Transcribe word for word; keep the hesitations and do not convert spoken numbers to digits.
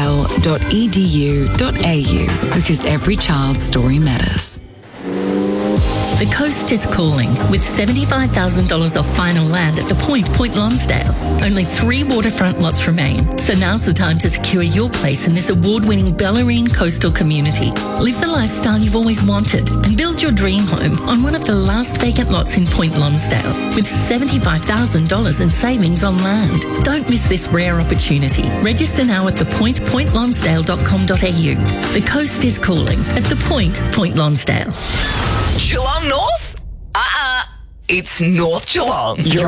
l dot e d u dot a u because every child's story matters. The coast is calling with seventy-five thousand dollars off final land at The Point, Point Lonsdale. Only three waterfront lots remain, so now's the time to secure your place in this award-winning Bellarine coastal community. Live the lifestyle you've always wanted and build your dream home on one of the last vacant lots in Point Lonsdale with seventy-five thousand dollars in savings on land. Don't miss this rare opportunity. Register now at the point point lonsdale dot com dot a u. The coast is calling at The Point, Point Lonsdale. Geelong North? Uh-uh. It's North Geelong. You're